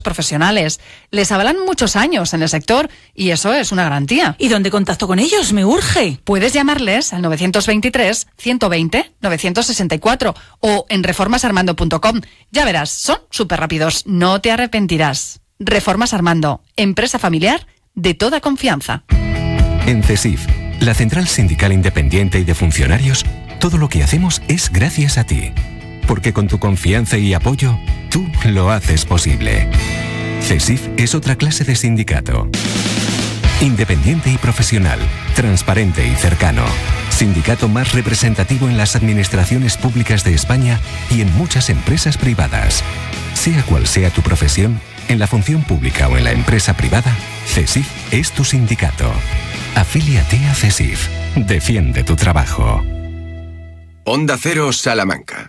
profesionales. Les avalan muchos años en el sector y eso es una garantía. ¿Y dónde contacto con ellos? Me urge. Puedes llamarles al 923 120 964 o en reformasarmando.com. Ya verás, son súper rápidos, no te arrepentirás. Reformas Armando, empresa familiar de toda confianza. En CESIF, la Central Sindical Independiente y de Funcionarios, todo lo que hacemos es gracias a ti. Porque con tu confianza y apoyo, tú lo haces posible. CESIF es otra clase de sindicato. Independiente y profesional, transparente y cercano. Sindicato más representativo en las administraciones públicas de España y en muchas empresas privadas. Sea cual sea tu profesión, en la función pública o en la empresa privada, CESIF es tu sindicato. Afíliate a CESIF. Defiende tu trabajo. Onda Cero Salamanca.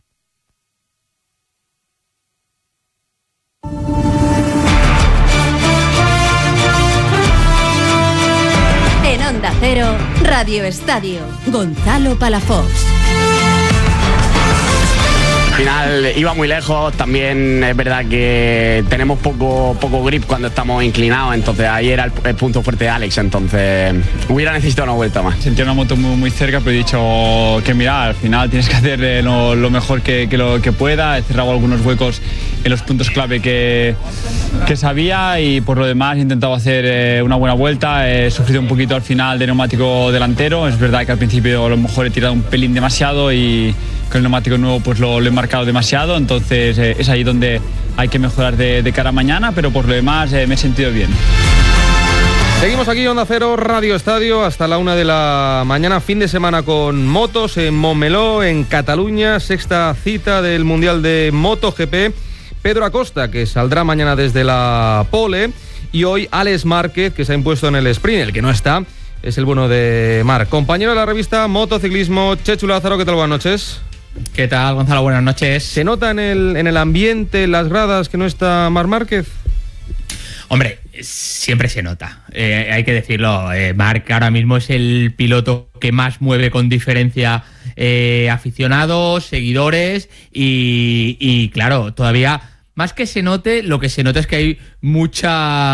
En Onda Cero, Radio Estadio, Gonzalo Palafox. Al final iba muy lejos, también es verdad que tenemos poco grip cuando estamos inclinados, entonces ahí era el punto fuerte de Alex, entonces hubiera necesitado una vuelta más. Sentía una moto muy cerca, pero he dicho que mira, al final tienes que hacer lo mejor que pueda. He cerrado algunos huecos en los puntos clave que sabía y por lo demás he intentado hacer una buena vuelta. He sufrido un poquito al final de neumático delantero, es verdad que al principio a lo mejor he tirado un pelín demasiado y con el neumático nuevo pues lo he marcado demasiado, entonces es ahí donde hay que mejorar de cara a mañana, pero por lo demás me he sentido bien. Seguimos aquí, Onda Cero, Radio Estadio, hasta la 1 de la mañana, fin de semana con motos en Montmeló, en Cataluña, sexta cita del Mundial de MotoGP. Pedro Acosta, que saldrá mañana desde la pole, y hoy Alex Márquez, que se ha impuesto en el sprint. El que no está es el bueno de Marc. Compañero de la revista Motociclismo, Chechu Lázaro, ¿qué tal? Buenas noches. ¿Qué tal, Gonzalo? Buenas noches. ¿Se nota en el ambiente, en las gradas, que no está Marc Márquez? Hombre, siempre se nota, hay que decirlo. Marc ahora mismo es el piloto que más mueve con diferencia aficionados, seguidores y claro, todavía más que se note, lo que se nota es que hay mucha